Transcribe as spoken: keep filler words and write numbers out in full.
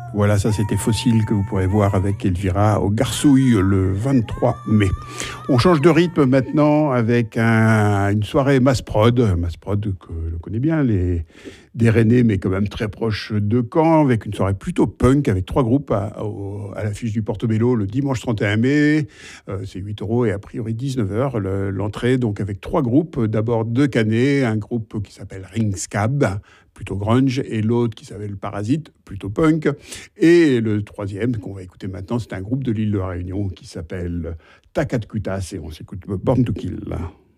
Voilà, ça c'était Fossile que vous pourrez voir avec Elvira au Garçouille le vingt-trois mai. On change de rythme maintenant avec un, une soirée Massprod, Massprod que l'on connaît bien, les des Rennais, mais quand même très proche de Caen, avec une soirée plutôt punk, avec trois groupes à, à, à l'affiche du Portobello le dimanche trente et un mai. Euh, c'est huit euros et a priori dix-neuf heures le, l'entrée, donc avec trois groupes. D'abord deux Canets, un groupe qui s'appelle Ringscab, plutôt grunge, et l'autre qui s'appelle Parasite, plutôt punk. Et le troisième qu'on va écouter maintenant, c'est un groupe de l'île de la Réunion qui s'appelle Takatkutas, et on s'écoute Born to Kill.